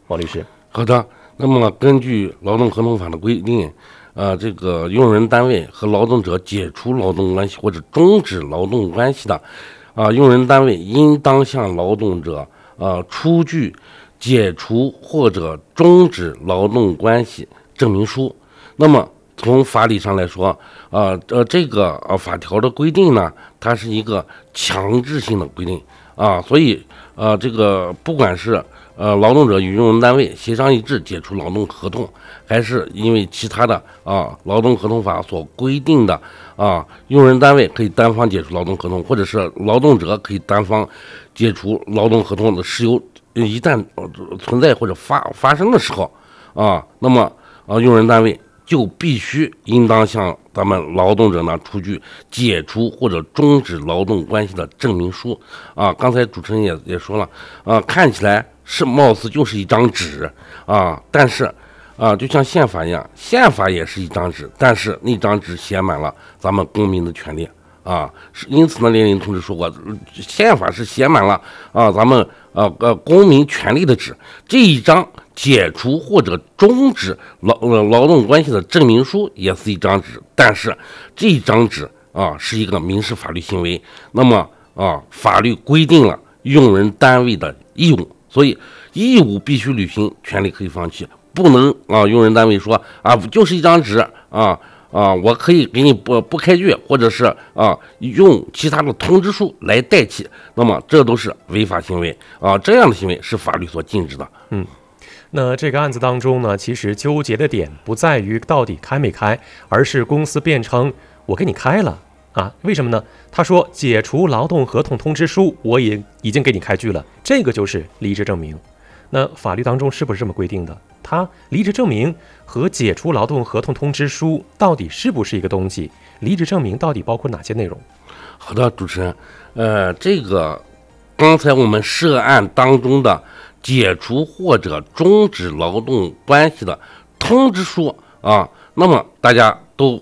王律师。 好的，那么根据劳动合同法的规定，这个用人单位和劳动者解除劳动关系或者终止劳动关系的，用人单位应当向劳动者出具解除或者终止劳动关系证明书。那么从法理上来说，这个法条的规定呢，它是一个强制性的规定所以这个不管是劳动者与用人单位协商一致解除劳动合同，还是因为其他的劳动合同法所规定的用人单位可以单方解除劳动合同，或者是劳动者可以单方解除劳动合同的事由，一旦存在或者发生的时候那么用人单位就必须应当向咱们劳动者呢出具解除或者终止劳动关系的证明书刚才主持人也说了看起来是貌似就是一张纸但是就像宪法一样，宪法也是一张纸，但是那张纸写满了咱们公民的权利因此呢，列宁同志说过，宪法是写满了咱们公民权利的纸。这一张解除或者终止劳动关系的证明书也是一张纸，但是这一张纸是一个民事法律行为。那么法律规定了用人单位的义务，所以义务必须履行，权利可以放弃，不能用人单位说就是一张纸我可以给你不开具，或者是用其他的通知书来代替，那么这都是违法行为这样的行为是法律所禁止的。 那这个案子当中呢，其实纠结的点不在于到底开没开，而是公司辩称我给你开了为什么呢？他说解除劳动合同通知书我也已经给你开具了，这个就是离职证明。那法律当中是不是这么规定的？它离职证明和解除劳动合同通知书到底是不是一个东西？离职证明到底包括哪些内容？ 好的，主持人，这个刚才我们涉案当中的解除或者终止劳动关系的通知书那么大家都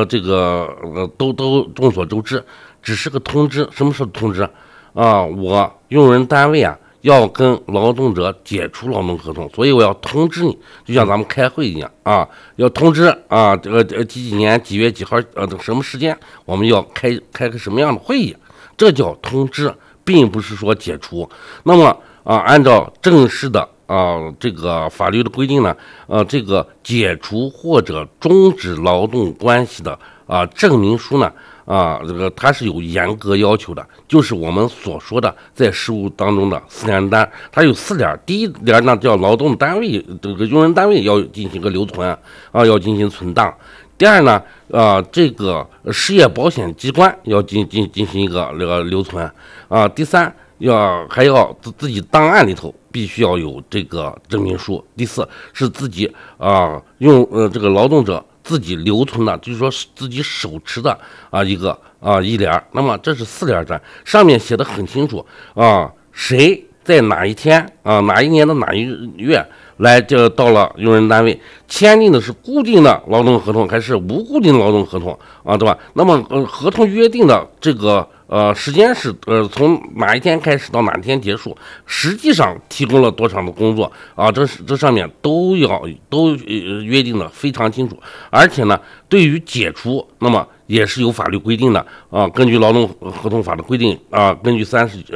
都众所周知，只是个通知。什么是通知我用人单位要跟劳动者解除劳动合同，所以我要通知你，就像咱们开会一样要通知这个几年几月几号什么时间我们要开个什么样的会议，这叫通知，并不是说解除。那么按照正式的这个法律的规定呢这个解除或者终止劳动关系的证明书呢这个它是有严格要求的，就是我们所说的在实务当中的4联单，它有4点。第一点呢叫劳动单位这个用人单位要进行个留存要进行存档。第二呢这个失业保险机关要进行一个留存第三还要自己档案里头必须要有这个证明书。第四是自己用这个劳动者自己留存的，就是说自己手持的一个1联。那么这是4联单，上面写的很清楚谁在哪一天哪一年的哪一月来就到了用人单位，签订的是固定的劳动合同还是无固定劳动合同对吧？那么合同约定的这个时间是从哪一天开始到哪一天结束，实际上提供了多少的工作这上面都约定的非常清楚。而且呢对于解除那么也是有法律规定的根据劳动合同法的规定根据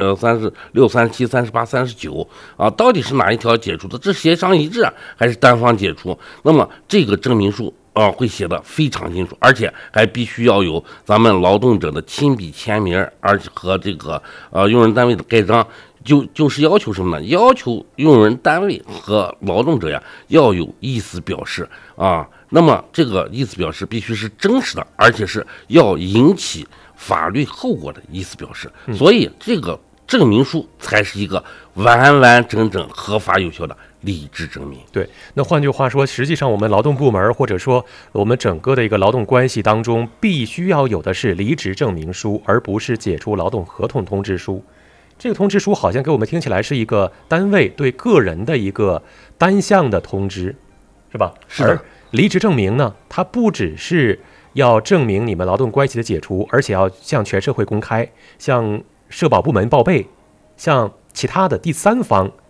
36、37、38、39到底是哪一条解除的，这协商一致还是单方解除，那么这个证明书会写的非常清楚，而且还必须要有咱们劳动者的亲笔签名，而且和这个用人单位的盖章。就是要求什么呢？要求用人单位和劳动者要有意思表示那么这个意思表示必须是真实的，而且是要引起法律后果的意思表示。所以这个证明书才是一个完完整整合法有效的离职证明。 对，那换句话说，实际上我们劳动部门或者说我们整个的一个劳动关系当中，必须要有的是离职证明书，而不是解除劳动合同通知书。这个通知书好像给我们听起来是一个单位对个人的一个单向的通知，是吧？ 是的。 而离职证明呢，它不只是要证明你们劳动关系的解除，而且要向全社会公开，向社保部门报备，向其他的第三方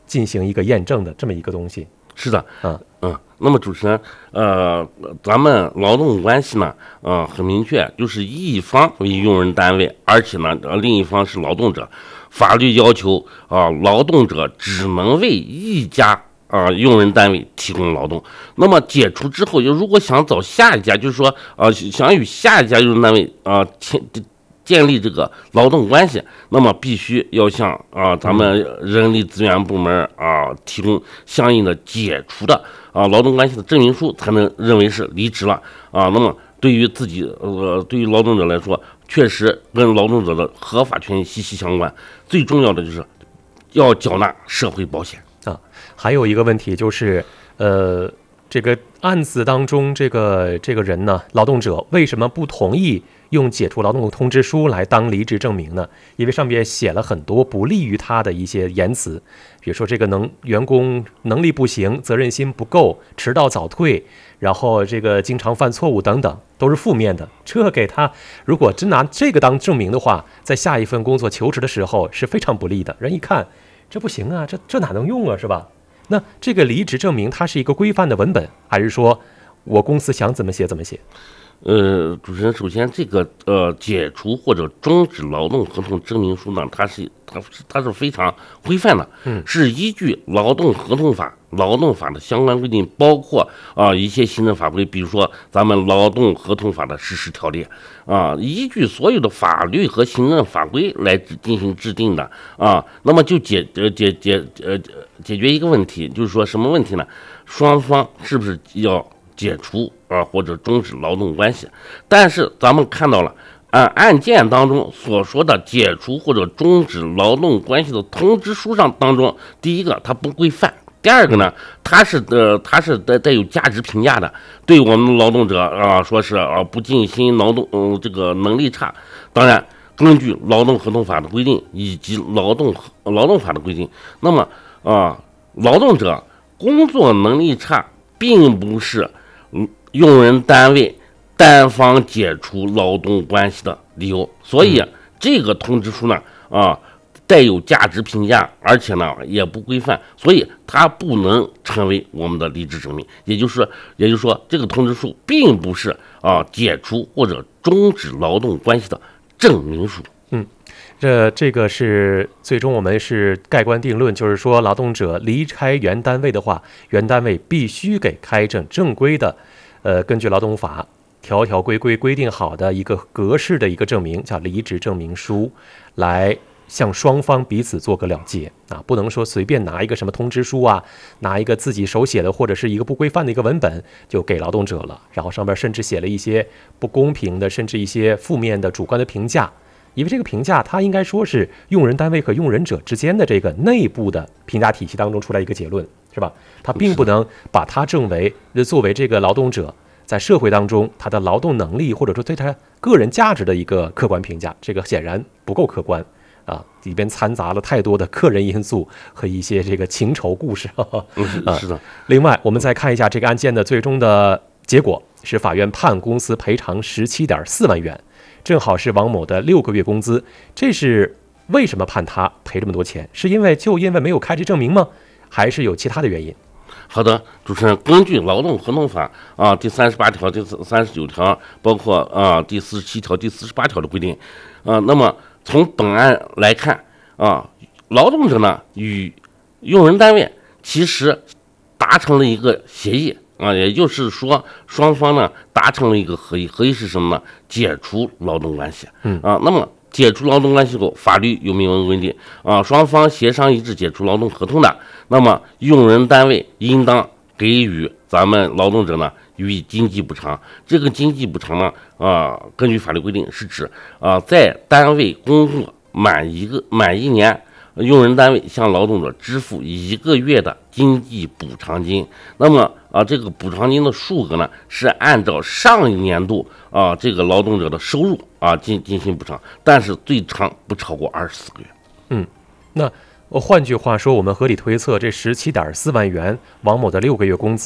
进行一个验证的这么一个东西。 是的， 啊， 那么主持人，咱们劳动关系呢，很明确，就是一方为用人单位，而且呢，另一方是劳动者。法律要求劳动者只能为一家用人单位提供劳动。那么解除之后，如果想找下一家，就是说想与下一家用人单位建立这个劳动关系，那么必须要向咱们人力资源部门提供相应的解除的劳动关系的证明书，才能认为是离职了那么对于自己对于劳动者来说，确实跟劳动者的合法权益息息相关。最重要的就是要缴纳社会保险啊。还有一个问题就是，这个案子当中，这个人呢，劳动者为什么不同意用解除劳动通知书来当离职证明呢？因为上面写了很多不利于他的一些言辞，比如说这个员工能力不行，责任心不够，迟到早退，然后这个经常犯错误等等，都是负面的。这给他如果真拿这个当证明的话，在下一份工作求职的时候是非常不利的。人一看这不行啊，这哪能用啊，是吧？那这个离职证明它是一个规范的文本，还是说我公司想怎么写怎么写？ 主持人，首先这个解除或者终止劳动合同证明书呢，它是非常规范的，是依据劳动合同法、劳动法的相关规定，包括一些行政法规，比如说咱们劳动合同法的实施条例依据所有的法律和行政法规来进行制定的那么就解决一个问题，就是说什么问题呢？双方是不是要解除或者终止劳动关系？但是咱们看到了，案件当中所说的解除或者终止劳动关系的通知书上当中，第一个它不规范，第二个呢，它是带有价值评价的，对我们劳动者说是不尽心劳动这个能力差。当然，根据劳动合同法的规定以及劳动法的规定，那么劳动者工作能力差，并不是用人单位单方解除劳动关系的理由，所以这个通知书呢带有价值评价，而且呢也不规范，所以它不能成为我们的离职证明。也就是说，这个通知书并不是解除或者终止劳动关系的证明书。 这个是最终我们是盖棺定论，就是说劳动者离开原单位的话，原单位必须给开证正规的根据劳动法条条规规规定好的一个格式的一个证明，叫离职证明书，来向双方彼此做个了结不能说随便拿一个什么通知书拿一个自己手写的或者是一个不规范的一个文本就给劳动者了，然后上面甚至写了一些不公平的，甚至一些负面的主观的评价。因为这个评价它应该说是用人单位和用人者之间的这个内部的评价体系当中出来一个结论，是吧？它并不能把它作为这个劳动者在社会当中他的劳动能力或者说对他个人价值的一个客观评价，这个显然不够客观里边掺杂了太多的个人因素和一些这个情仇故事是的。 另外我们再看一下这个案件的最终的结果，是法院判公司赔偿17.4万元，正好是王某的6个月工资。这是为什么判他赔这么多钱？是因为没有开这证明吗？还是有其他的原因？ 好的，主持人，根据劳动合同法第38条、第39条，包括第47条、第48条的规定那么从本案来看劳动者呢与用人单位其实达成了一个协议也就是说双方呢达成了一个合议是什么呢？解除劳动关系那么解除劳动关系后，法律有明文规定双方协商一致解除劳动合同的，那么用人单位应当给予咱们劳动者呢予以经济补偿。这个经济补偿呢根据法律规定是指在单位工作满一年，用人单位向劳动者支付1个月的经济补偿金。那么这个补偿金的数额呢是按照上一年度这个劳动者的收入进行补偿，但是最长不超过24个月。 那换句话说，我们合理推测，这17.4万元王某的6个月工资